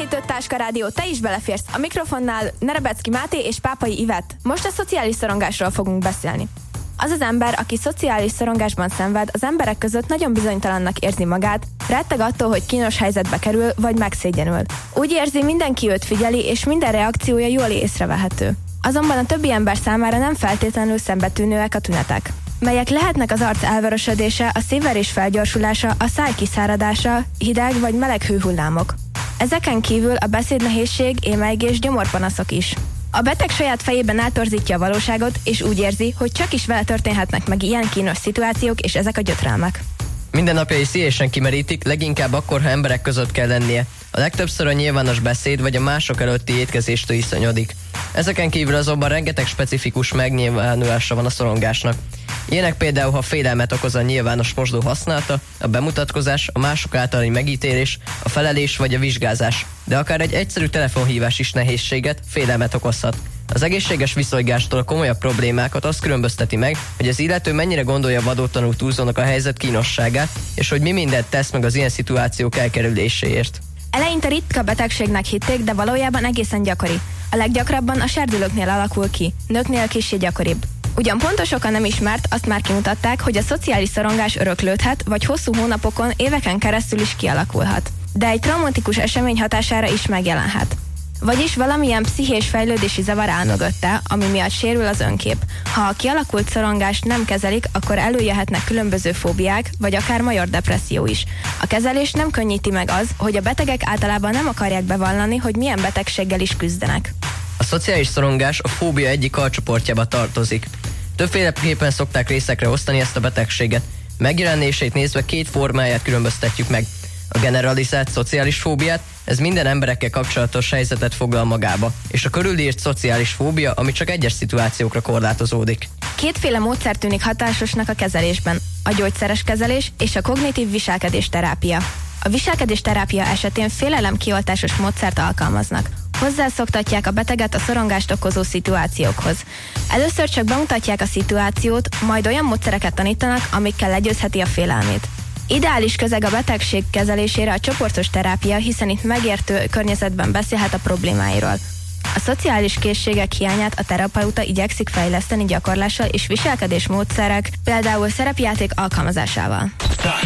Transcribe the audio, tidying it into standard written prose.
Kiegyenlített Táska Rádió, te is beleférsz. A mikrofonnál Nerebecki Máté és Pápai Ivett. Most a szociális szorongásról fogunk beszélni. Az az ember, aki szociális szorongásban szenved, az emberek között nagyon bizonytalannak érzi magát, retteg attól, hogy kínos helyzetbe kerül, vagy megszégyenül. Úgy érzi, mindenki őt figyeli, és minden reakciója jól észrevehető. Azonban a többi ember számára nem feltétlenül szembetűnőek a tünetek, melyek lehetnek az arc elvörösödése, a szívverés felgyorsulása, a száj kiszáradása, hideg vagy meleg hőhullámok. Ezeken kívül a beszédnehézség, émelygés, gyomorpanaszok is. A beteg saját fejében eltorzítja a valóságot, és úgy érzi, hogy csak is vele történhetnek meg ilyen kínos szituációk, és ezek a gyötrelmek. Mindennapjai szívesen kimerítik, leginkább akkor, ha emberek között kell lennie. A legtöbbször a nyilvános beszéd vagy a mások előtti étkezéstől iszonyodik. Ezeken kívül azonban rengeteg specifikus megnyilvánulása van a szorongásnak. Ilyenek például, ha félelmet okoz a nyilvános mosdó használata, a bemutatkozás, a mások általi megítélés, a felelés vagy a vizsgázás. De akár egy egyszerű telefonhívás is nehézséget, félelmet okozhat. Az egészséges viszonygástól a komolyabb problémákat azt különbözteti meg, hogy az illető mennyire gondolja vadótlanul túlzónak a helyzet kínosságát, és hogy mi mindent tesz meg az ilyen szituációk elkerüléséért. Eleinte ritka betegségnek hitték, de valójában egészen gyakori. A leggyakrabban a serdülőknél alakul ki, nőknél kissé gyakoribb. Ugyan pontos oka nem ismert, azt már kimutatták, hogy a szociális szorongás öröklődhet, vagy hosszú hónapokon, éveken keresztül is kialakulhat. De egy traumatikus esemény hatására is megjelenhet. Vagyis valamilyen pszichés fejlődési zavar áll mögötte, ami miatt sérül az önkép. Ha a kialakult szorongást nem kezelik, akkor előjöhetnek különböző fóbiák, vagy akár major depresszió is. A kezelés nem könnyíti meg az, hogy a betegek általában nem akarják bevallani, hogy milyen betegséggel is küzdenek. A szociális szorongás a fóbia egyik alcsoportjába tartozik. Többféleképpen szokták részekre osztani ezt a betegséget. Megjelenését nézve két formáját különböztetjük meg. A generalizált szociális fóbiát, ez minden emberekkel kapcsolatos helyzetet foglal magába, és a körülírt szociális fóbia, ami csak egyes szituációkra korlátozódik. Kétféle módszer tűnik hatásosnak a kezelésben, a gyógyszeres kezelés és a kognitív viselkedésterápia. A viselkedésterápia esetén félelemkioltásos módszert alkalmaznak. Hozzászoktatják a beteget a szorongást okozó szituációkhoz. Először csak bemutatják a szituációt, majd olyan módszereket tanítanak, amikkel legyőzheti a félelmét. Ideális közeg a betegség kezelésére a csoportos terápia, hiszen itt megértő környezetben beszélhet a problémáiról. A szociális készségek hiányát a terapeuta igyekszik fejleszteni gyakorlással és viselkedésmódszerek, például szerepjáték alkalmazásával.